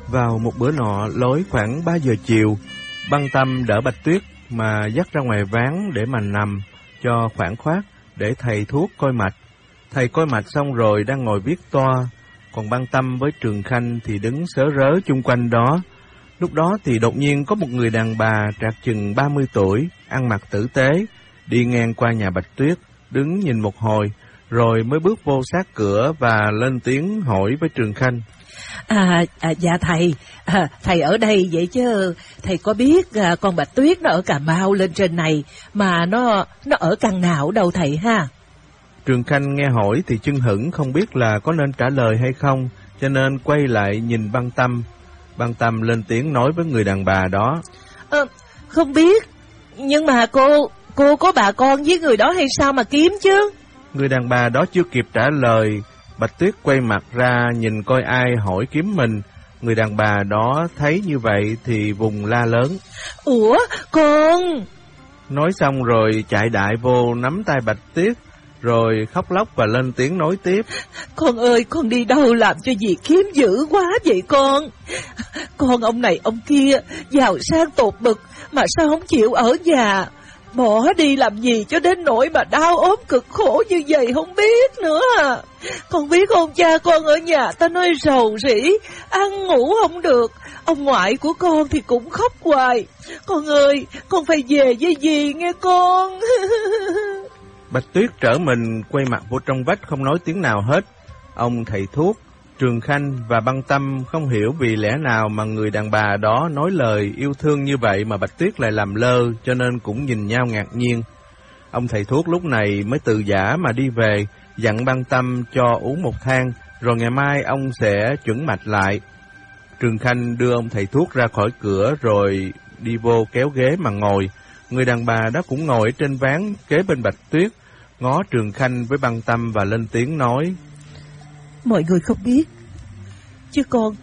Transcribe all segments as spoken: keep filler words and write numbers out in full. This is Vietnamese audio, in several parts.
Vào một bữa nọ lối khoảng ba giờ chiều, Băng Tâm đỡ Bạch Tuyết mà dắt ra ngoài ván để mà nằm cho khoảng khoát để thầy thuốc coi mạch. Thầy coi mạch xong rồi đang ngồi viết toa, còn Băng Tâm với Trường Khanh thì đứng sớ rớ chung quanh đó. Lúc đó thì đột nhiên có một người đàn bà trạc chừng ba mươi tuổi, ăn mặc tử tế, đi ngang qua nhà Bạch Tuyết, đứng nhìn một hồi, rồi mới bước vô sát cửa và lên tiếng hỏi với Trường Khanh. À, à dạ thầy, à, thầy ở đây vậy chứ thầy có biết à, con Bạch Tuyết nó ở Cà Mau lên trên này mà nó nó ở căn nào đâu thầy ha? Trường Khanh nghe hỏi thì chưng hửng không biết là có nên trả lời hay không, cho nên quay lại nhìn Băng Tâm. Băng Tâm lên tiếng nói với người đàn bà đó. À, không biết, nhưng mà cô cô có bà con với người đó hay sao mà kiếm chứ? Người đàn bà đó chưa kịp trả lời, Bạch Tuyết quay mặt ra nhìn coi ai hỏi kiếm mình. Người đàn bà đó thấy như vậy thì vùng la lớn. Ủa con? Nói xong rồi chạy đại vô nắm tay Bạch Tuyết, rồi khóc lóc và lên tiếng nói tiếp. Con ơi, con đi đâu làm cho gì kiếm dữ quá vậy con? Con ông này ông kia giàu sang tột bực mà sao không chịu ở nhà, bỏ đi làm gì cho đến nỗi mà đau ốm cực khổ như vậy không biết nữa à. Con biết không, cha con ở nhà ta nói rầu rĩ, ăn ngủ không được. Ông ngoại của con thì cũng khóc hoài. Con ơi, con phải về với dì nghe con. Bạch Tuyết trở mình quay mặt vô trong vách không nói tiếng nào hết. Ông thầy thuốc, Trường Khanh và Băng Tâm không hiểu vì lẽ nào mà người đàn bà đó nói lời yêu thương như vậy mà Bạch Tuyết lại làm lơ, cho nên cũng nhìn nhau ngạc nhiên. Ông thầy thuốc lúc này mới từ giã mà đi về, dặn Băng Tâm cho uống một thang, rồi ngày mai ông sẽ chuẩn mạch lại. Trường Khanh đưa ông thầy thuốc ra khỏi cửa rồi đi vô kéo ghế mà ngồi. Người đàn bà đó cũng ngồi trên ván kế bên Bạch Tuyết, ngó Trường Khanh với Băng Tâm và lên tiếng nói. Mọi người không biết, chứ con...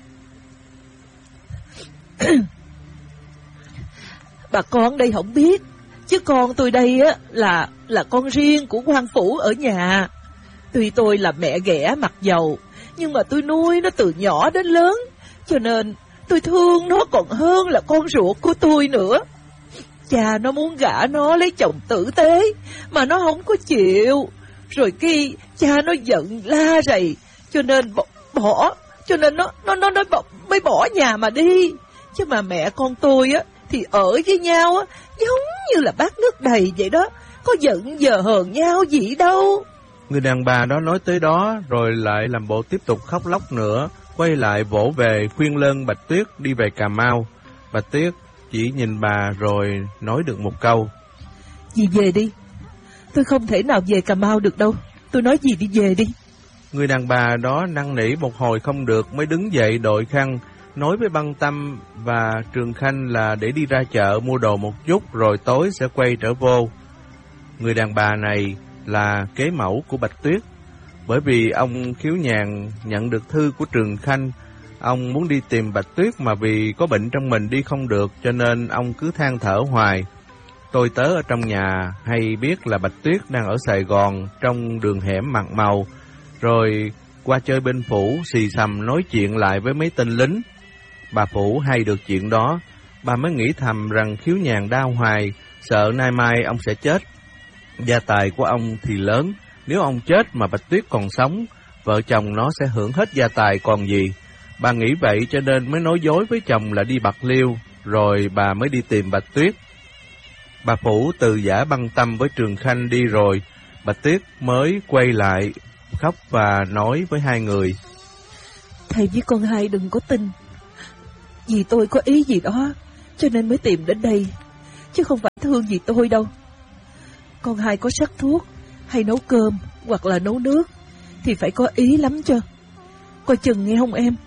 bà con đây không biết, chứ con tôi đây á là là con riêng của quan phủ ở nhà. Tuy tôi là mẹ ghẻ mặc dầu, nhưng mà tôi nuôi nó từ nhỏ đến lớn, cho nên tôi thương nó còn hơn là con ruột của tôi nữa. Cha nó muốn gả nó lấy chồng tử tế mà nó không có chịu. Rồi khi cha nó giận la rầy, cho nên bỏ, bỏ cho nên nó nó nó nó bỏ, mới bỏ nhà mà đi. Chứ mà mẹ con tôi á thì ở với nhau á giống như là bát nước đầy vậy đó, có giận giờ hờn nhau gì đâu. Người đàn bà đó nói tới đó rồi lại làm bộ tiếp tục khóc lóc nữa, quay lại vỗ về khuyên lơn Bạch Tuyết đi về Cà Mau. Bạch Tuyết chỉ nhìn bà rồi nói được một câu. Dì về đi, tôi không thể nào về Cà Mau được đâu, tôi nói dì đi về đi. Người đàn bà đó năn nỉ một hồi không được mới đứng dậy đội khăn, nói với Băng Tâm và Trường Khanh là để đi ra chợ mua đồ một chút rồi tối sẽ quay trở vô. Người đàn bà này là kế mẫu của Bạch Tuyết. Bởi vì ông Khiếu Nhàn nhận được thư của Trường Khanh, ông muốn đi tìm Bạch Tuyết mà vì có bệnh trong mình đi không được, cho nên ông cứ than thở hoài. Tôi tớ ở trong nhà hay biết là Bạch Tuyết đang ở Sài Gòn trong đường hẻm mặn màu, rồi qua chơi bên phủ xì xầm nói chuyện lại với mấy tên lính. Bà phủ hay được chuyện đó, bà mới nghĩ thầm rằng Khiếu Nhàn đau hoài, sợ nay mai ông sẽ chết. Gia tài của ông thì lớn, nếu ông chết mà Bạch Tuyết còn sống, vợ chồng nó sẽ hưởng hết gia tài còn gì. Bà nghĩ vậy cho nên mới nói dối với chồng là đi Bạc Liêu, rồi bà mới đi tìm Bạch Tuyết. Bà phủ từ giã Băng Tâm với Trường Khanh đi rồi, Bạch Tuyết mới quay lại khóc và nói với hai người. Thầy với con hai đừng có tin, vì tôi có ý gì đó cho nên mới tìm đến đây, chứ không phải thương gì tôi đâu. Con hai có sắc thuốc hay nấu cơm hoặc là nấu nước thì phải có ý lắm cho. Coi chừng nghe không em?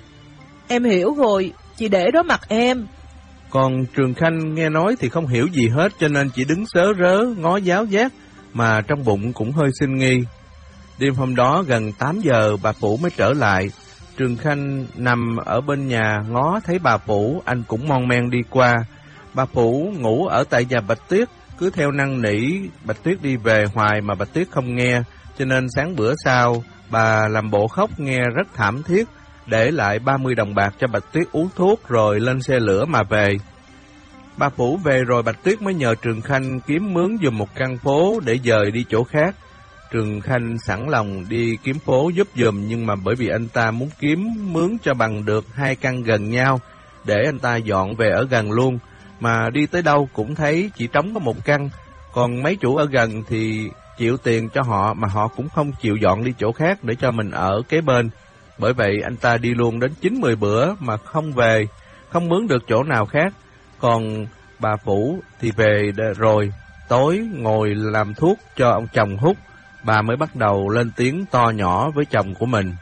Em hiểu rồi, chị để đó mặt em. Còn Trường Khanh nghe nói thì không hiểu gì hết, cho nên chỉ đứng sớ rớ ngó giáo giác, mà trong bụng cũng hơi sinh nghi. Đêm hôm đó gần tám giờ bà phủ mới trở lại. Trường Khanh nằm ở bên nhà ngó thấy bà phủ, anh cũng mon men đi qua. Bà phủ ngủ ở tại nhà Bạch Tuyết, cứ theo năn nỉ Bạch Tuyết đi về hoài mà Bạch Tuyết không nghe, cho nên sáng bữa sau bà làm bộ khóc nghe rất thảm thiết, để lại ba mươi đồng bạc cho Bạch Tuyết uống thuốc rồi lên xe lửa mà về. Bà Phủ về rồi Bạch Tuyết mới nhờ Trường Khanh kiếm mướn giùm một căn phố để dời đi chỗ khác. Trường Khanh sẵn lòng đi kiếm phố giúp giùm, nhưng mà bởi vì anh ta muốn kiếm mướn cho bằng được hai căn gần nhau để anh ta dọn về ở gần luôn, mà đi tới đâu cũng thấy chỉ trống có một căn, còn mấy chủ ở gần thì chịu tiền cho họ mà họ cũng không chịu dọn đi chỗ khác để cho mình ở kế bên. Bởi vậy anh ta đi luôn đến chín mười bữa mà không về, không mướn được chỗ nào khác. Còn bà Phủ thì về rồi, tối ngồi làm thuốc cho ông chồng hút, bà mới bắt đầu lên tiếng to nhỏ với chồng của mình.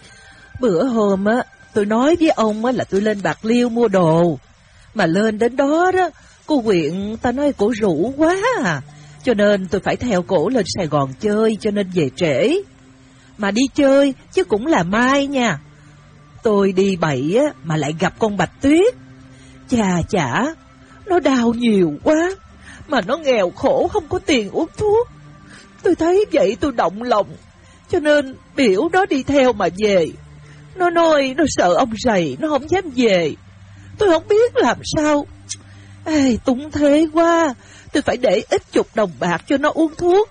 Bữa hôm á, tôi nói với ông á là tôi lên Bạc Liêu mua đồ, mà lên đến đó đó, cô Quyện ta nói cổ rủ quá à, cho nên tôi phải theo cổ lên Sài Gòn chơi, cho nên về trễ. Mà đi chơi chứ cũng là mai nha. Tôi đi bậy á mà lại gặp con Bạch Tuyết. Chà chả, nó đau nhiều quá, mà nó nghèo khổ không có tiền uống thuốc. Tôi thấy vậy tôi động lòng, cho nên biểu nó đi theo mà về. Nó nói nó sợ ông rầy, nó không dám về. Tôi không biết làm sao. Ê, túng thế quá, tôi phải để ít chục đồng bạc cho nó uống thuốc.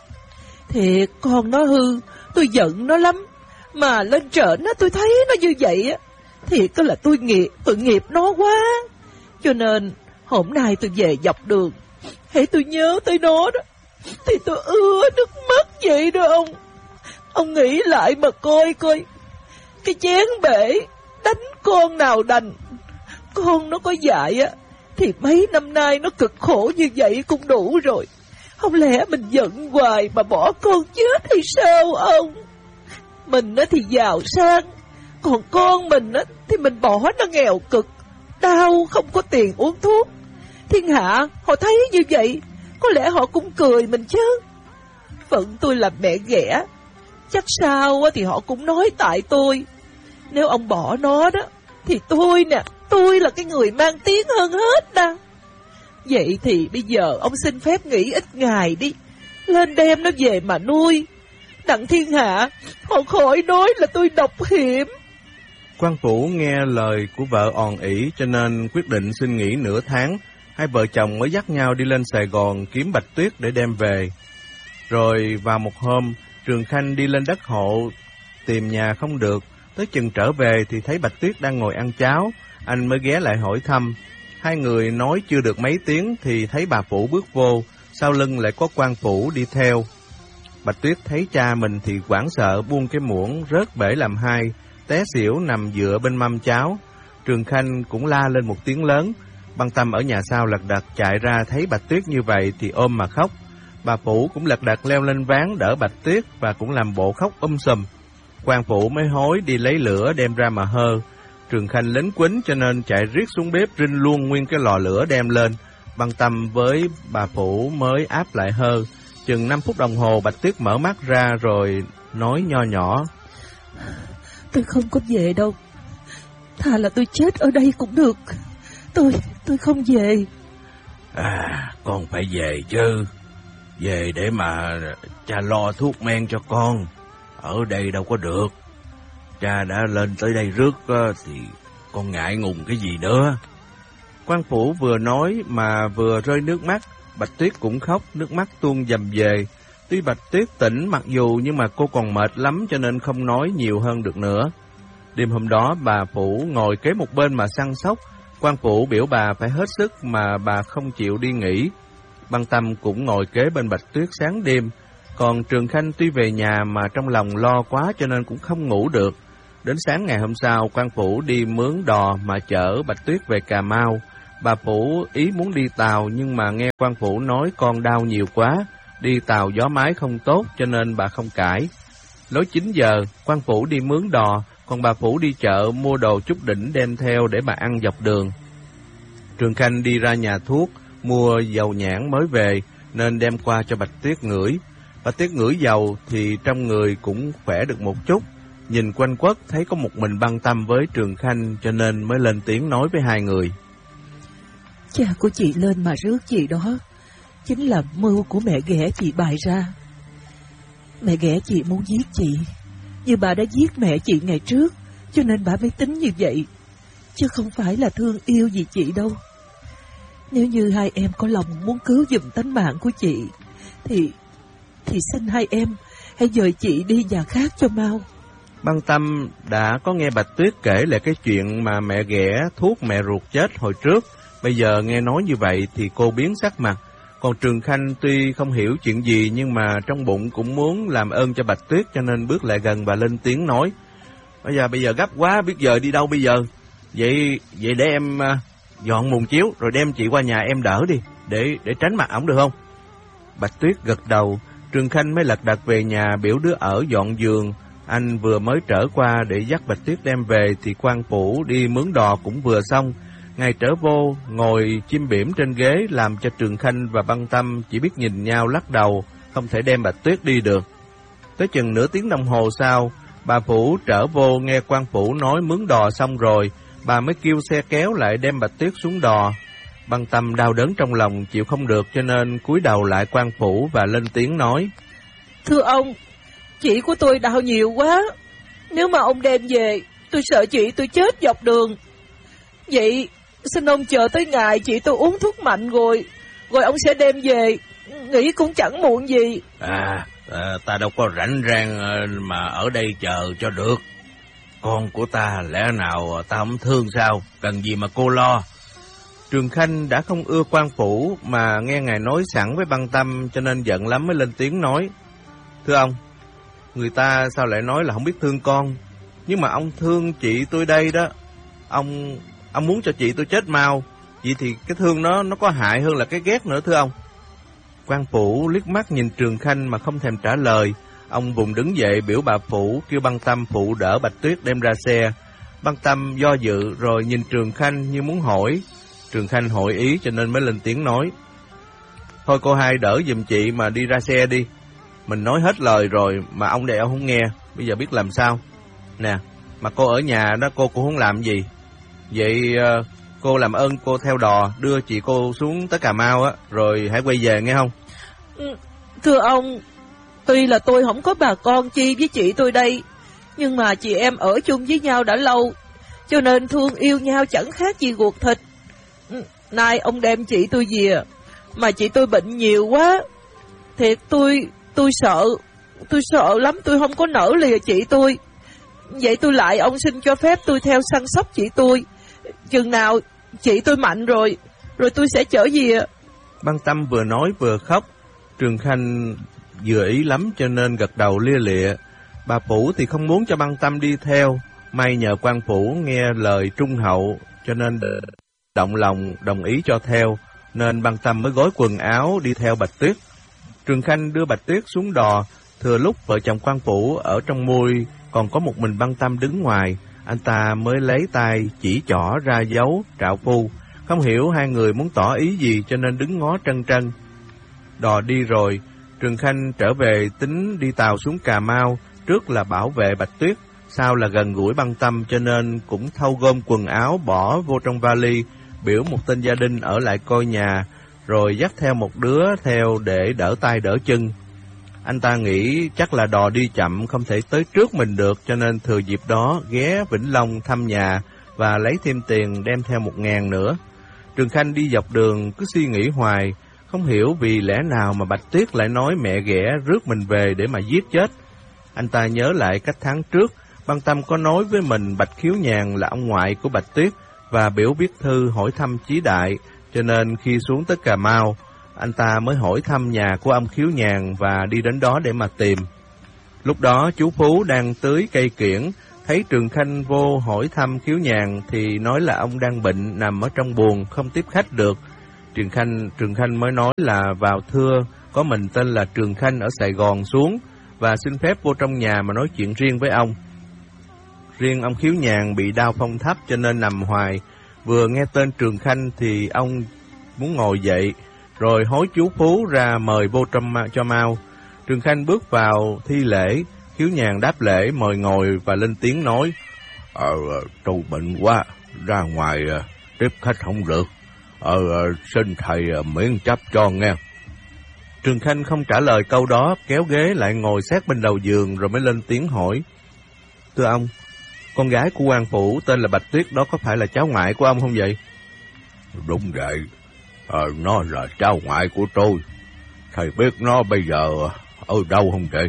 Thiệt, con nó hư, tôi giận nó lắm. Mà lên trển á, tôi thấy nó như vậy á, thiệt có là tôi nghiệp, tội nghiệp nó quá. Cho nên hôm nay tôi về dọc đường, hễ tôi nhớ tới nó đó thì tôi ưa nước mắt vậy đó ông. Ông nghĩ lại mà coi coi, cái chén bể đánh con nào đành. Con nó có dạy á thì mấy năm nay nó cực khổ như vậy cũng đủ rồi. Không lẽ mình giận hoài mà bỏ con chết hay sao ông? Mình á thì giàu sang, còn con mình á thì mình bỏ nó nghèo cực, đau không có tiền uống thuốc. Thiên hạ họ thấy như vậy, có lẽ họ cũng cười mình chứ. Phận tôi là mẹ ghẻ, chắc sao thì họ cũng nói tại tôi. Nếu ông bỏ nó đó thì tôi nè, tôi là cái người mang tiếng hơn hết đó. Vậy thì bây giờ ông xin phép nghỉ ít ngày đi, lên đem nó về mà nuôi, đặng thiên hạ họ khỏi nói là tôi độc hiểm. Quan Phủ nghe lời của vợ òn ỉ cho nên quyết định xin nghỉ nửa tháng. Hai vợ chồng mới dắt nhau đi lên Sài Gòn kiếm Bạch Tuyết để đem về. Rồi vào một hôm, Trường Khanh đi lên đất hộ tìm nhà không được, tới chừng trở về thì thấy Bạch Tuyết đang ngồi ăn cháo, anh mới ghé lại hỏi thăm. Hai người nói chưa được mấy tiếng thì thấy bà Phủ bước vô, sau lưng lại có Quan Phủ đi theo. Bạch Tuyết thấy cha mình thì hoảng sợ, buông cái muỗng rớt bể làm hai, té xỉu nằm dựa bên mâm cháo. Trường Khanh cũng la lên một tiếng lớn. Băng Tâm ở nhà sau lật đật chạy ra thấy Bạch Tuyết như vậy thì ôm mà khóc. Bà Phủ cũng lật đật leo lên ván đỡ Bạch Tuyết và cũng làm bộ khóc um sùm. Quan Phủ mới hối đi lấy lửa đem ra mà hơ. Trường Khanh lính quýnh cho nên chạy riết xuống bếp rinh luôn nguyên cái lò lửa đem lên. Băng Tâm với bà Phủ mới áp lại hơ. Chừng năm phút đồng hồ Bạch Tuyết mở mắt ra rồi nói nho nhỏ: Tôi không có về đâu, thà là tôi chết ở đây cũng được. Tôi, tôi không về. À, con phải về chứ. Về để mà cha lo thuốc men cho con. Ở đây đâu có được. Cha đã lên tới đây rước thì con ngại ngùng cái gì nữa. Quan Phủ vừa nói mà vừa rơi nước mắt. Bạch Tuyết cũng khóc, nước mắt tuôn dầm về. Tuy Bạch Tuyết tỉnh mặc dù nhưng mà cô còn mệt lắm cho nên không nói nhiều hơn được nữa. Đêm hôm đó bà Phủ ngồi kế một bên mà săn sóc. Quan Phủ biểu bà phải hết sức mà bà không chịu đi nghỉ. Băng Tâm cũng ngồi kế bên Bạch Tuyết sáng đêm. Còn Trường Khanh tuy về nhà mà trong lòng lo quá cho nên cũng không ngủ được. Đến sáng ngày hôm sau, Quan Phủ đi mướn đò mà chở Bạch Tuyết về Cà Mau. Bà Phủ ý muốn đi tàu nhưng mà nghe Quan Phủ nói con đau nhiều quá, đi tàu gió mái không tốt cho nên bà không cãi. Lối chín giờ, Quan Phủ đi mướn đò, còn bà Phủ đi chợ mua đồ chút đỉnh đem theo để bà ăn dọc đường. Trường Khanh đi ra nhà thuốc, mua dầu nhãn mới về nên đem qua cho Bạch Tuyết ngửi. Bạch Tuyết ngửi dầu thì trong người cũng khỏe được một chút. Nhìn quanh quất thấy có một mình Băng Tâm với Trường Khanh cho nên mới lên tiếng nói với hai người: Cha của chị lên mà rước chị đó chính là mưu của mẹ ghẻ chị bày ra. Mẹ ghẻ chị muốn giết chị như bà đã giết mẹ chị ngày trước, cho nên bà mới tính như vậy, chứ không phải là thương yêu gì chị đâu. Nếu như hai em có lòng muốn cứu giùm tánh mạng của chị, Thì Thì xin hai em hãy dời chị đi nhà khác cho mau. Băng Tâm đã có nghe Bạch Tuyết kể lại cái chuyện mà mẹ ghẻ thuốc mẹ ruột chết hồi trước. Bây giờ nghe nói như vậy thì cô biến sắc mặt. Còn Trường Khanh tuy không hiểu chuyện gì, nhưng mà trong bụng cũng muốn làm ơn cho Bạch Tuyết, cho nên bước lại gần và lên tiếng nói: Bây giờ bây giờ gấp quá, biết giờ đi đâu bây giờ? Vậy vậy để em uh, dọn mùng chiếu rồi đem chị qua nhà em đỡ đi, để để tránh mặt ổng được không? Bạch Tuyết gật đầu. Trường Khanh mới lật đật về nhà biểu đứa ở dọn giường. Anh vừa mới trở qua để dắt Bạch Tuyết đem về thì quan phủ đi mướn đò cũng vừa xong. Ngày trở vô, ngồi chim bỉm trên ghế làm cho Trường Khanh và Băng Tâm chỉ biết nhìn nhau lắc đầu, không thể đem Bạch Tuyết đi được. Tới chừng nửa tiếng đồng hồ sau, bà Phủ trở vô nghe quan phủ nói mướn đò xong rồi, bà mới kêu xe kéo lại đem Bạch Tuyết xuống đò. Băng Tâm đau đớn trong lòng chịu không được, cho nên cúi đầu lại quan phủ và lên tiếng nói: Thưa ông, chị của tôi đau nhiều quá. Nếu mà ông đem về, tôi sợ chị tôi chết dọc đường. Vậy xin ông chờ tới ngày chị tôi uống thuốc mạnh rồi, rồi ông sẽ đem về, nghĩ cũng chẳng muộn gì. À, à ta đâu có rảnh rang mà ở đây chờ cho được. Con của ta lẽ nào ta không thương sao, cần gì mà cô lo. Trường Khanh đã không ưa quan phủ mà nghe ngài nói sẵn với Băng Tâm, cho nên giận lắm mới lên tiếng nói: Thưa ông, người ta sao lại nói là không biết thương con, nhưng mà ông thương chị tôi đây đó. Ông ông muốn cho chị tôi chết mau, vậy thì cái thương nó nó có hại hơn là cái ghét nữa thưa ông. Quan phủ liếc mắt nhìn Trường Khanh mà không thèm trả lời. Ông vùng đứng dậy biểu bà Phủ kêu Băng Tâm phụ đỡ Bạch Tuyết đem ra xe. Băng Tâm do dự rồi nhìn Trường Khanh như muốn hỏi. Trường Khanh hội ý cho nên mới lên tiếng nói: Thôi cô hai đỡ giùm chị mà đi ra xe đi. Mình nói hết lời rồi mà ông đây ông không nghe, bây giờ biết làm sao. Nè, mà cô ở nhà đó cô cũng không làm gì. Vậy uh, cô làm ơn cô theo đò đưa chị cô xuống tới Cà Mau á, rồi hãy quay về nghe không? Thưa ông, tuy là tôi không có bà con chi với chị tôi đây, nhưng mà chị em ở chung với nhau đã lâu, cho nên thương yêu nhau chẳng khác gì ruột thịt. Nay ông đem chị tôi về, mà chị tôi bệnh nhiều quá. Thiệt tôi, tôi sợ, tôi sợ lắm, tôi không có nỡ lìa chị tôi. Vậy tôi lại ông xin cho phép tôi theo săn sóc chị tôi. Chừng nào chị tôi mạnh rồi, rồi tôi sẽ trở về. Băng Tâm vừa nói vừa khóc. Trường Khanh vừa ý lắm cho nên gật đầu lia lịa. Bà Phủ thì không muốn cho Băng Tâm đi theo. May nhờ quan phủ nghe lời trung hậu, cho nên động lòng đồng ý cho theo, nên Băng Tâm mới gói quần áo đi theo Bạch Tuyết. Trường Khanh đưa Bạch Tuyết xuống đò. Thừa lúc vợ chồng quan phủ ở trong mui, còn có một mình Băng Tâm đứng ngoài, anh ta mới lấy tay chỉ trỏ ra dấu trạo phu. Không hiểu hai người muốn tỏ ý gì cho nên đứng ngó trân trân. Đò đi rồi, Trường Khanh trở về tính đi tàu xuống Cà Mau. Trước là bảo vệ Bạch Tuyết, sau là gần gũi Băng Tâm, cho nên cũng thâu gom quần áo bỏ vô trong vali, biểu một tên gia đình ở lại coi nhà, rồi dắt theo một đứa theo để đỡ tay đỡ chân. Anh ta nghĩ chắc là đò đi chậm không thể tới trước mình được, cho nên thừa dịp đó ghé Vĩnh Long thăm nhà và lấy thêm tiền đem theo một ngàn nữa. Trường Khanh đi dọc đường cứ suy nghĩ hoài, không hiểu vì lẽ nào mà Bạch Tuyết lại nói mẹ ghẻ rước mình về để mà giết chết. Anh ta nhớ lại cách tháng trước, Băng Tâm có nói với mình Bạch Khiếu Nhàn là ông ngoại của Bạch Tuyết và biểu viết thư hỏi thăm chí đại, cho nên khi xuống tới Cà Mau, anh ta mới hỏi thăm nhà của ông Khiếu Nhàn và đi đến đó để mà tìm. Lúc đó chú Phú đang tưới cây kiển, thấy Trường Khanh vô hỏi thăm Khiếu Nhàn thì nói là ông đang bệnh, nằm ở trong buồng, không tiếp khách được. Trường Khanh, Trường Khanh mới nói là vào thưa có mình tên là Trường Khanh ở Sài Gòn xuống và xin phép vô trong nhà mà nói chuyện riêng với ông. Riêng ông Khiếu Nhàn bị đau phong thấp cho nên nằm hoài. Vừa nghe tên Trường Khanh thì ông muốn ngồi dậy, rồi hối chú Phú ra mời vô trong cho mau. Trường Khanh bước vào thi lễ, Khiếu Nhàn đáp lễ mời ngồi và lên tiếng nói: Ờ, tôi bệnh quá, ra ngoài tiếp khách không được. Ờ, xin thầy miễn chấp cho nghe. Trường Khanh không trả lời câu đó, kéo ghế lại ngồi sát bên đầu giường rồi mới lên tiếng hỏi: Thưa ông, con gái của quan phủ tên là Bạch Tuyết đó có phải là cháu ngoại của ông không vậy? Đúng vậy, ờ, nó là cháu ngoại của tôi. Thầy biết nó bây giờ ở đâu không vậy?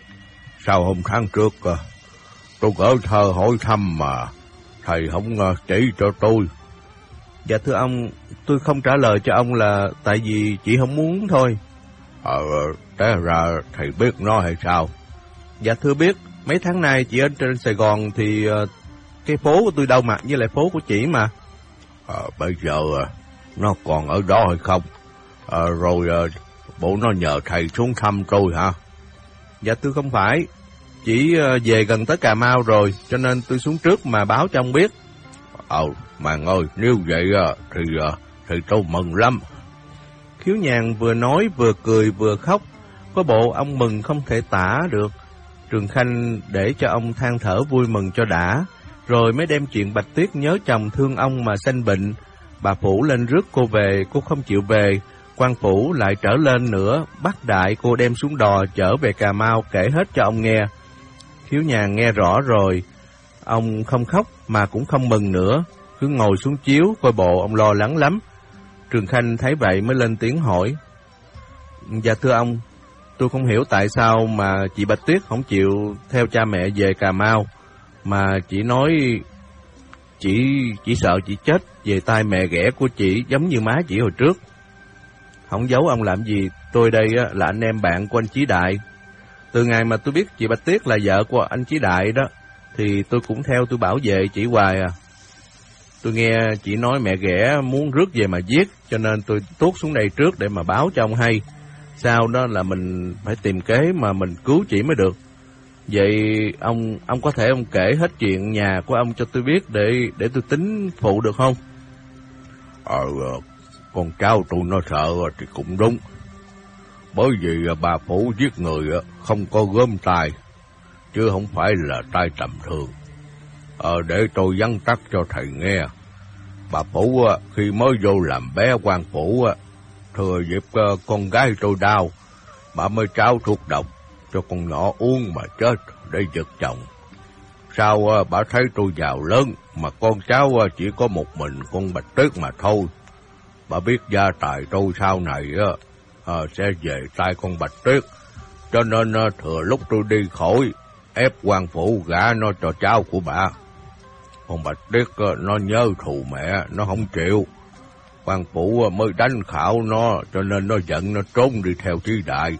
Sao hôm tháng trước tôi gửi thơ hỏi thăm mà thầy không chỉ cho tôi? Dạ thưa ông, tôi không trả lời cho ông là tại vì chị không muốn thôi. Ờ, té ra thầy biết nó hay sao? Dạ thưa biết, mấy tháng nay chị ở trên Sài Gòn thì uh, cái phố của tôi đâu mà, với lại phố của chị mà. Ờ, bây giờ nó còn ở đó hay không? Ờ, rồi uh, bộ nó nhờ thầy xuống thăm tôi hả? Dạ thưa không phải, chỉ uh, về gần tới Cà Mau rồi, cho nên tôi xuống trước mà báo cho ông biết. Ờ, Màng ơi, nếu vậy uh, thì, uh, thì tôi mừng lắm. Khiếu Nhàn vừa nói vừa cười vừa khóc, có bộ ông mừng không thể tả được. Trường Khanh để cho ông than thở vui mừng cho đã, rồi mới đem chuyện Bạch Tuyết nhớ chồng thương ông mà sanh bệnh. Bà Phủ lên rước cô về, cô không chịu về. Quan Phủ lại trở lên nữa, bắt đại cô đem xuống đò chở về Cà Mau kể hết cho ông nghe. Khiếu Nhàn nghe rõ rồi, ông không khóc mà cũng không mừng nữa, cứ ngồi xuống chiếu coi bộ ông lo lắng lắm. Trường Khanh thấy vậy mới lên tiếng hỏi. Dạ thưa ông, tôi không hiểu tại sao mà chị Bạch Tuyết không chịu theo cha mẹ về Cà Mau, mà chị nói chị chỉ sợ chị chết về tay mẹ ghẻ của chị giống như má chị hồi trước. Không giấu ông làm gì, tôi đây là anh em bạn của anh Chí Đại. Từ ngày mà tôi biết chị Bạch Tuyết là vợ của anh Chí Đại đó, thì tôi cũng theo tôi bảo vệ chị hoài à. Tôi nghe chị nói mẹ ghẻ muốn rước về mà giết, cho nên tôi tuốt xuống đây trước để mà báo cho ông hay. Sau đó là mình phải tìm kế mà mình cứu chị mới được. Vậy ông ông có thể ông kể hết chuyện nhà của ông cho tôi biết để để tôi tính phụ được không? Ờ, con cháu tôi nó sợ thì cũng đúng. Bởi vì bà Phủ giết người không có gớm tay, chứ không phải là tay tầm thường. Ờ, để tôi vắn tắt cho thầy nghe. Bà Phủ khi mới vô làm bé quan phủ, thừa dịp con gái tôi đau, bà mới trao thuốc độc cho con nhỏ uống mà chết để giật chồng. Sau bà thấy tôi giàu lớn mà con cháu chỉ có một mình con Bạch Tuyết mà thôi. Bà biết gia tài tôi sau này à, sẽ về tay con Bạch Tuyết, cho nên thừa lúc tôi đi khỏi ép quan phủ gả nó cho cháu của bà. Con Bạch Tuyết nó nhớ thù mẹ, nó không chịu. Quan phủ mới đánh khảo nó, cho nên nó giận nó trốn đi theo Chí Đại.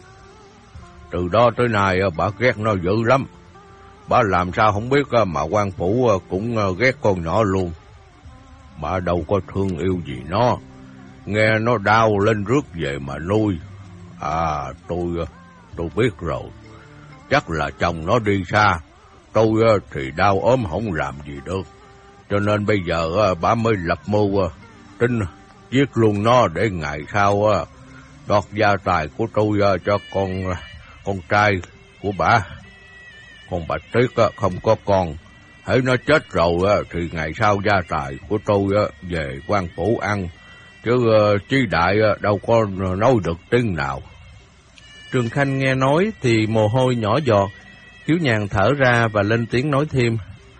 Từ đó tới nay bà ghét nó dữ lắm. Bà làm sao không biết mà quan phủ cũng ghét con nhỏ luôn. Bà đâu có thương yêu gì nó, nghe nó đau lên rước về mà nuôi. À, tôi tôi biết rồi. Chắc là chồng nó đi xa, tôi thì đau ốm không làm gì được. Cho nên bây giờ bà mới lập mưu tính giết luôn nó để ngày sau đoạt gia tài của tôi cho con con trai của bà. Con Bạch Tuyết không có con, hễ nó chết rồi thì ngày sau gia tài của tôi về quan phủ ăn, chứ Chí Đại đâu có nói được tiếng nào. Trường Khanh nghe nói thì mồ hôi nhỏ giọt. Khiếu Nhàn thở ra và lên tiếng nói thêm.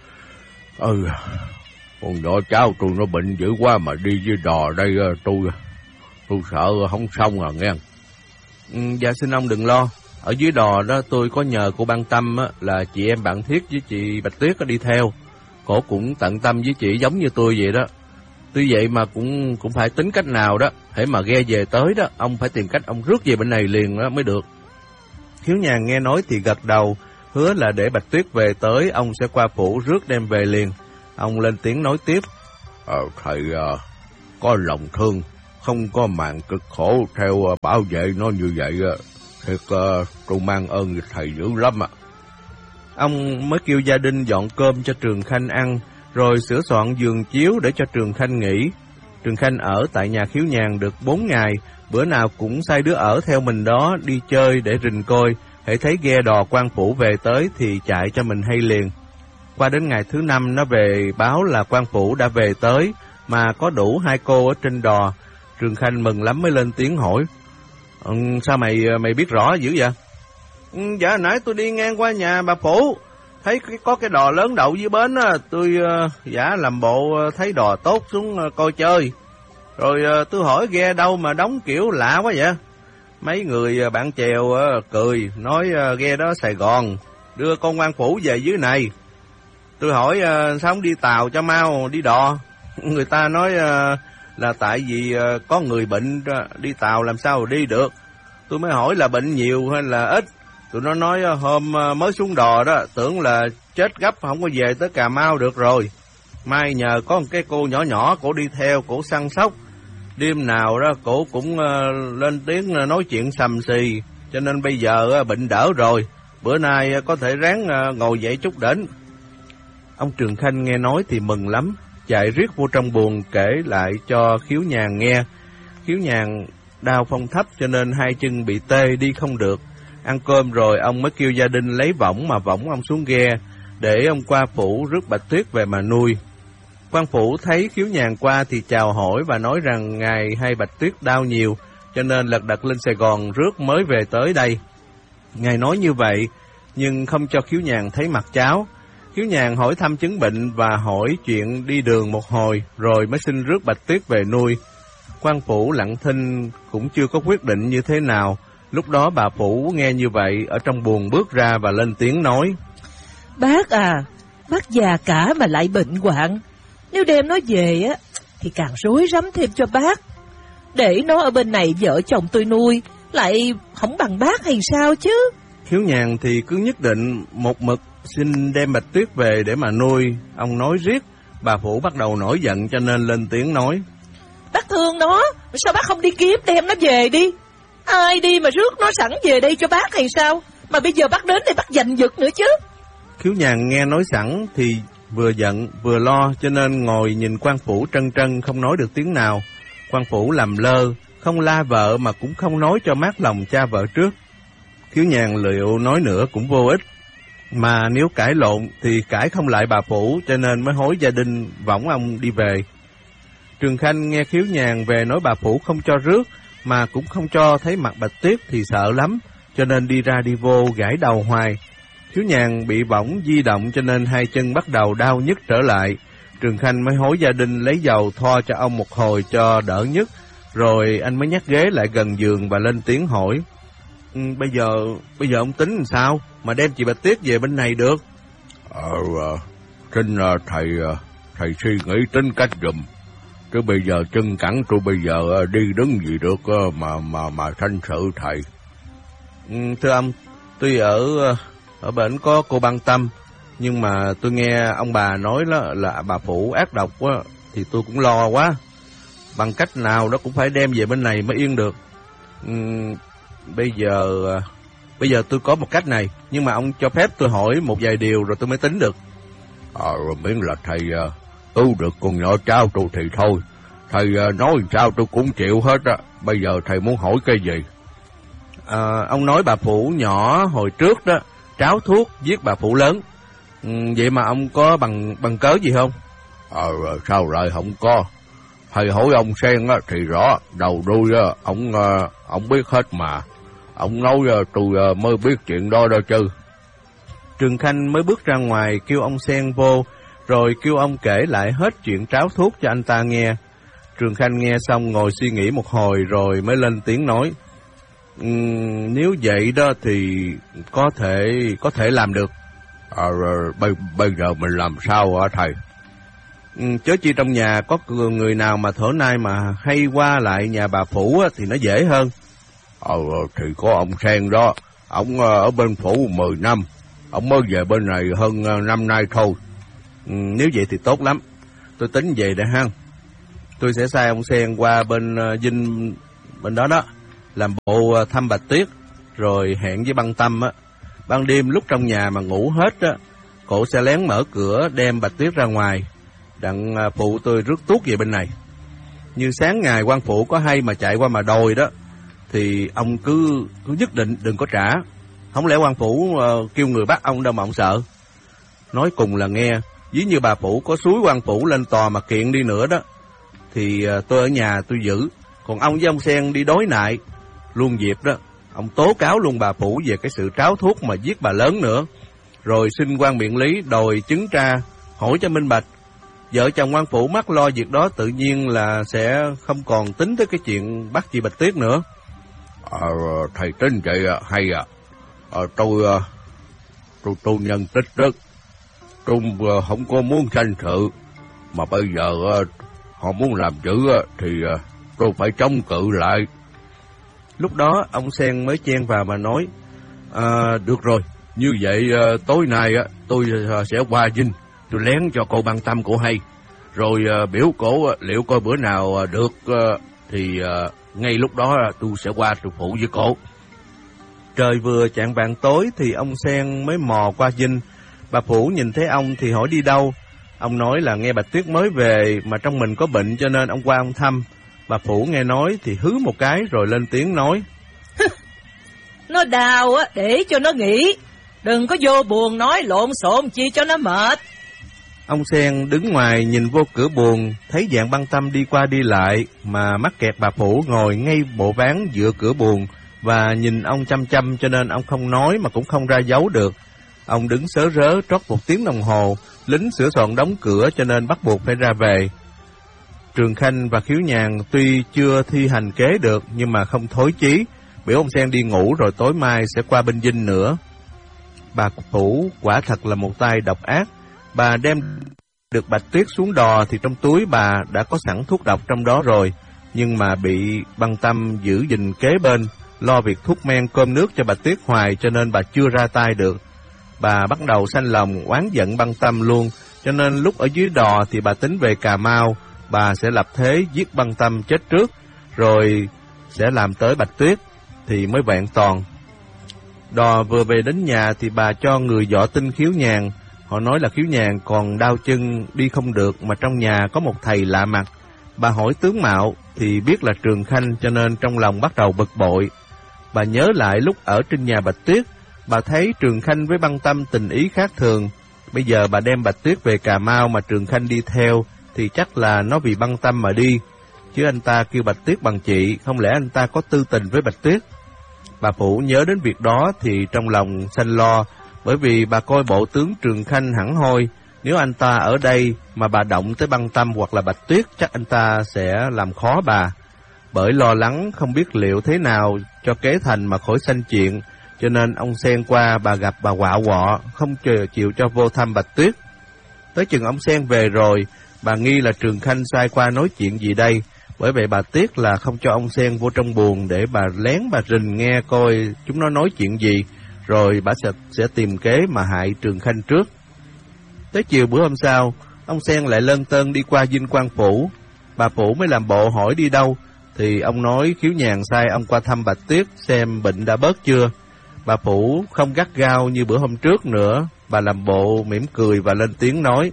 Ừ, con nhỏ cháu tôi nó bệnh dữ quá mà đi với đò đây tôi tôi sợ không xong à nghe. Ừ, dạ xin ông đừng lo. Ở dưới đò đó tôi có nhờ cô Ban Tâm á, là chị em bạn Thiết với chị Bạch Tuyết đi theo. Cổ cũng tận tâm với chị giống như tôi vậy đó. Tuy vậy mà cũng cũng phải tính cách nào đó. Hễ mà ghe về tới đó, ông phải tìm cách ông rước về bên này liền đó mới được. Khiếu Nhàn nghe nói thì gật đầu, hứa là để Bạch Tuyết về tới, ông sẽ qua phủ rước đem về liền. Ông lên tiếng nói tiếp. Ờ, thầy uh, có lòng thương, không có màng cực khổ theo uh, bảo vệ nó như vậy. Uh, thiệt uh, tôi mang ơn thầy dữ lắm ạ. À. Ông mới kêu gia đình dọn cơm cho Trường Khanh ăn, rồi sửa soạn giường chiếu để cho Trường Khanh nghỉ. Trường Khanh ở tại nhà Khiếu Nhàn được bốn ngày, bữa nào cũng sai đứa ở theo mình đó đi chơi để rình coi, hễ thấy ghe đò quan phủ về tới thì chạy cho mình hay liền. Qua đến ngày thứ năm nó về báo là quan phủ đã về tới, mà có đủ hai cô ở trên đò. Trường Khanh mừng lắm mới lên tiếng hỏi. Ừ, sao mày mày biết rõ dữ vậy? Ừ, dạ nãy tôi đi ngang qua nhà bà Phủ, thấy có cái đò lớn đậu dưới bến á, tôi uh, giả làm bộ uh, thấy đò tốt xuống uh, coi chơi. Rồi uh, tôi hỏi ghe đâu mà đóng kiểu lạ quá vậy? Mấy người uh, bạn chèo uh, cười, nói uh, ghe đó Sài Gòn, đưa con quan phủ về dưới này. Tôi hỏi uh, sao không đi tàu cho mau, đi đò? Người ta nói uh, là tại vì uh, có người bệnh, uh, đi tàu làm sao đi được. Tôi mới hỏi là bệnh nhiều hay là ít. Tụi nó nói uh, hôm uh, mới xuống đò đó, tưởng là chết gấp không có về tới Cà Mau được rồi. May nhờ có một cái cô nhỏ nhỏ, cổ đi theo, cổ săn sóc. Đêm nào đó cổ cũng uh, lên tiếng uh, nói chuyện sầm xì, cho nên bây giờ uh, bệnh đỡ rồi. Bữa nay uh, có thể ráng uh, ngồi dậy chút đỉnh. Ông Trường Khanh nghe nói thì mừng lắm, chạy riết vô trong buồng kể lại cho Khiếu Nhàn nghe. Khiếu Nhàn đau phong thấp cho nên hai chân bị tê, đi không được. Ăn cơm rồi ông mới kêu gia đình lấy võng mà võng ông xuống ghe, để ông qua phủ rước Bạch Tuyết về mà nuôi. Quan phủ thấy Khiếu Nhàn qua thì chào hỏi và nói rằng ngài hay Bạch Tuyết đau nhiều, cho nên lật đật lên Sài Gòn rước mới về tới đây. Ngài nói như vậy, nhưng không cho Khiếu Nhàn thấy mặt cháu. Khiếu Nhàn hỏi thăm chứng bệnh và hỏi chuyện đi đường một hồi, rồi mới xin rước Bạch Tuyết về nuôi. Quan phủ lặng thinh cũng chưa có quyết định như thế nào. Lúc đó bà phủ nghe như vậy, ở trong buồng bước ra và lên tiếng nói: Bác à, bác già cả mà lại bệnh hoạn, nếu đem nó về á thì càng rối rắm thêm cho bác. Để nó ở bên này vợ chồng tôi nuôi, lại không bằng bác hay sao chứ? Khiếu Nhàn thì cứ nhất định một mực xin đem Bạch Tuyết về để mà nuôi. Ông nói riết, bà phủ bắt đầu nổi giận cho nên lên tiếng nói: Bác thương nó, sao bác không đi kiếm đem nó về đi? Ai đi mà rước nó sẵn về đây cho bác hay sao? Mà bây giờ bác đến đây bác giành giật nữa chứ. Khiếu Nhàn nghe nói sẵn thì vừa giận vừa lo, cho nên ngồi nhìn quan phủ trân trân không nói được tiếng nào. Quan phủ làm lơ, không la vợ mà cũng không nói cho mát lòng cha vợ trước. Khiếu Nhàn liệu nói nữa cũng vô ích, mà nếu cãi lộn thì cãi không lại bà phủ, cho nên mới hối gia đình võng ông đi về. Trường Khanh nghe Khiếu Nhàn về nói bà phủ không cho rước, mà cũng không cho thấy mặt Bạch Tuyết thì sợ lắm, cho nên đi ra đi vô gãi đầu hoài. Khiếu Nhàn bị võng di động cho nên hai chân bắt đầu đau nhức trở lại. Trường Khanh mới hối gia đình lấy dầu thoa cho ông một hồi cho đỡ nhức, rồi anh mới nhắc ghế lại gần giường và lên tiếng hỏi: ừ, bây giờ bây giờ ông tính làm sao mà đem chị Bạch Tuyết về bên này được? Ờ, xin uh, thầy uh, thầy suy nghĩ tính cách giùm. Chứ bây giờ chân cẳng tôi bây giờ uh, đi đứng gì được uh, mà mà mà thanh sự thầy. Ừ, thưa ông, tuy ở ở bển có cô Băng Tâm, nhưng mà tôi nghe ông bà nói là, là bà phủ ác độc quá, thì tôi cũng lo quá. Bằng cách nào đó cũng phải đem về bên này mới yên được. Ừ, bây giờ bây giờ tôi có một cách này, nhưng mà ông cho phép tôi hỏi một vài điều rồi tôi mới tính được. Ờ, miễn là thầy uh, cứu được con nhỏ cháu tôi thì thôi. Thầy uh, nói sao tôi cũng chịu hết á. Bây giờ thầy muốn hỏi cái gì? À, ông nói bà phủ nhỏ hồi trước đó tráo thuốc giết bà phủ lớn. Ừ, vậy mà ông có bằng bằng cớ gì không? Ờ, sao lại không có? Thầy hỏi ông Sen á thì rõ, đầu đuôi á ông uh, ông biết hết mà. Ông nói uh, tôi uh, mới biết chuyện đó đó chứ. Trường Khanh mới bước ra ngoài kêu ông Sen vô, rồi kêu ông kể lại hết chuyện tráo thuốc cho anh ta nghe. Trường Khanh nghe xong ngồi suy nghĩ một hồi rồi mới lên tiếng nói: uhm, nếu vậy đó thì có thể có thể làm được. À, bây, bây giờ mình làm sao hả thầy? Uhm, chớ chi trong nhà có người nào mà thở nay mà hay qua lại nhà bà phủ á, thì nó dễ hơn. Ờ, thì có ông Sen đó, ông ở bên phủ mười năm, ông mới về bên này hơn năm nay thôi. Uhm, nếu vậy thì tốt lắm, tôi tính về để ha. Tôi sẽ sai ông Sen qua bên uh, Vinh bên đó đó, làm bộ uh, thăm Bạch Tuyết, rồi hẹn với Băng Tâm á. Ban đêm lúc trong nhà mà ngủ hết á, cổ sẽ lén mở cửa đem Bạch Tuyết ra ngoài, đặng uh, phụ tôi rước tuốt về bên này. Như sáng ngày quan phủ có hay mà chạy qua mà đòi đó, thì ông cứ cứ nhất định đừng có trả. Không lẽ quan phủ uh, kêu người bắt ông đâu mà ông sợ. Nói cùng là nghe, ví như bà phủ có xúi quan phủ lên tòa mà kiện đi nữa đó, thì tôi ở nhà tôi giữ. Còn ông với ông Sen đi đối nại luôn dịp đó, ông tố cáo luôn bà phủ về cái sự tráo thuốc mà giết bà lớn nữa. rồi xin quan biện lý đòi chứng tra, hỏi cho minh bạch. Vợ chồng quan phủ mắc lo việc đó tự nhiên là sẽ không còn tính tới cái chuyện bắt chị Bạch Tuyết nữa. À, thầy tính vậy hay à. À, tôi, tôi tôi nhân tích rất. Tôi không có muốn tranh sự, mà bây giờ họ muốn làm dữ thì tôi phải chống cự lại. Lúc đó ông Sen mới chen vào mà nói, à, được rồi, như vậy tối nay tôi sẽ qua Vinh, tôi lén cho cô Băng Tâm cổ hay, rồi biểu cổ liệu coi bữa nào được thì ngay lúc đó tôi sẽ qua tôi phụ với cổ. Trời vừa chạng vạng tối thì ông Sen mới mò qua Vinh. Bà Phủ nhìn thấy ông thì hỏi đi đâu. Ông nói là nghe Bạch Tuyết mới về mà trong mình có bệnh cho nên ông qua ông thăm. Bà Phủ nghe nói thì hứ một cái rồi lên tiếng nói, nó đau á, để cho nó nghỉ, đừng có vô buồn nói lộn xộn chi cho nó mệt. Ông Sen đứng ngoài nhìn vô cửa buồng, thấy dạng Băng Tâm đi qua đi lại, mà mắc kẹt bà Phủ ngồi ngay bộ ván giữa cửa buồng và nhìn ông chăm chăm cho nên ông không nói mà cũng không ra dấu được. Ông đứng sớ rớ trót một tiếng đồng hồ, lính sửa soạn đóng cửa cho nên bắt buộc phải ra về. Trường Khanh và Khiếu Nhàn tuy chưa thi hành kế được nhưng mà không thối chí, biểu ông Sen đi ngủ rồi tối mai sẽ qua bên Vinh nữa. Bà Phủ quả thật là một tay độc ác. Bà đem được Bạch Tuyết xuống đò thì trong túi bà đã có sẵn thuốc độc trong đó rồi, nhưng mà bị Băng Tâm giữ gìn kế bên, lo việc thuốc men cơm nước cho Bạch Tuyết hoài cho nên bà chưa ra tay được. Bà bắt đầu sanh lòng oán giận Băng Tâm luôn, cho nên lúc ở dưới đò thì bà tính về Cà Mau, bà sẽ lập thế giết Băng Tâm chết trước, rồi sẽ làm tới Bạch Tuyết thì mới vẹn toàn. Đò vừa về đến nhà thì bà cho người dọ tin Khiếu Nhàn. Họ nói là Khiếu Nhàn còn đau chân đi không được mà trong nhà có một thầy lạ mặt. Bà hỏi tướng mạo thì biết là Trường Khanh cho nên trong lòng bắt đầu bực bội. Bà nhớ lại lúc ở trên nhà Bạch Tuyết, bà thấy Trường Khanh với Băng Tâm tình ý khác thường. Bây giờ bà đem Bạch Tuyết về Cà Mau mà Trường Khanh đi theo thì chắc là nó vì Băng Tâm mà đi, chứ anh ta kêu Bạch Tuyết bằng chị, không lẽ anh ta có tư tình với Bạch Tuyết. Bà Phủ nhớ đến việc đó thì trong lòng sanh lo, bởi vì bà coi bộ tướng Trường Khanh hẳn hoi, nếu anh ta ở đây mà bà động tới Băng Tâm hoặc là Bạch Tuyết chắc anh ta sẽ làm khó bà. Bởi lo lắng không biết liệu thế nào cho kế thành mà khỏi sanh chuyện, cho nên ông Sen qua bà gặp bà quạ quọ, không chịu, chịu cho vô thăm Bạch Tuyết. Tới chừng ông Sen về rồi, bà nghi là Trường Khanh sai qua nói chuyện gì đây, bởi vậy bà tiếc là không cho ông Sen vô trong buồng để bà lén bà rình nghe coi chúng nó nói chuyện gì, rồi bà sẽ, sẽ tìm kế mà hại Trường Khanh trước. Tới chiều bữa hôm sau, ông Sen lại lân tơn đi qua Vinh Quan Phủ. Bà Phủ mới làm bộ hỏi đi đâu, thì ông nói Khiếu Nhàn sai ông qua thăm Bạch Tuyết xem bệnh đã bớt chưa. Bà Phủ không gắt gao như bữa hôm trước nữa, bà làm bộ mỉm cười và lên tiếng nói,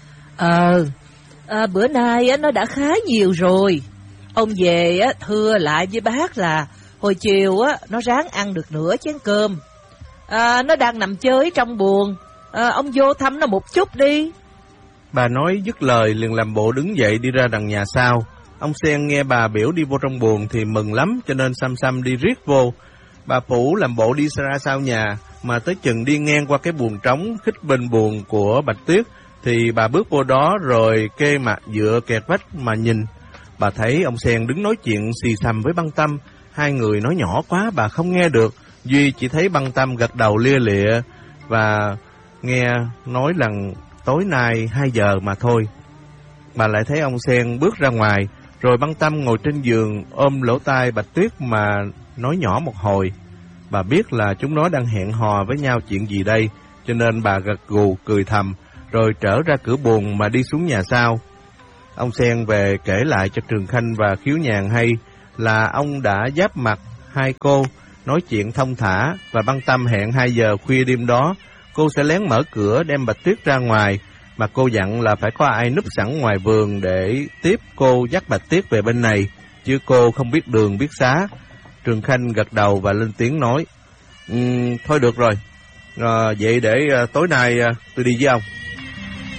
Ờ, à, bữa nay á, nó đã khá nhiều rồi. Ông về á, thưa lại với bác là hồi chiều á, nó ráng ăn được nửa chén cơm. À, nó đang nằm chơi trong buồng, à, ông vô thăm nó một chút đi. Bà nói dứt lời liền làm bộ đứng dậy đi ra đằng nhà sau. Ông Sen nghe bà biểu đi vô trong buồng thì mừng lắm cho nên xăm xăm đi riết vô. Bà Phủ làm bộ đi ra sau nhà, mà tới chừng đi ngang qua cái buồng trống khích bên buồng của Bạch Tuyết thì bà bước vô đó rồi kê mặt dựa kẹt vách mà nhìn. Bà thấy ông Sen đứng nói chuyện xì xầm với Băng Tâm, hai người nói nhỏ quá bà không nghe được, duy chỉ thấy Băng Tâm gật đầu lia lịa và nghe nói rằng tối nay hai giờ mà thôi. Bà lại thấy ông Sen bước ra ngoài, rồi Băng Tâm ngồi trên giường ôm lỗ tai Bạch Tuyết mà nói nhỏ một hồi. Bà biết là chúng nó đang hẹn hò với nhau chuyện gì đây, cho nên bà gật gù cười thầm, rồi trở ra cửa buồng mà đi xuống nhà sau. Ông Sen về kể lại cho Trường Khanh và Khiếu Nhàn hay là ông đã giáp mặt hai cô, nói chuyện thông thả, và Băng Tâm hẹn hai giờ khuya đêm đó, cô sẽ lén mở cửa đem Bạch Tuyết ra ngoài, mà cô dặn là phải có ai núp sẵn ngoài vườn để tiếp cô dắt Bạch Tuyết về bên này, chứ cô không biết đường biết xá. Trường Khanh gật đầu và lên tiếng nói, um, thôi được rồi, à, vậy để uh, tối nay uh, tôi đi với ông.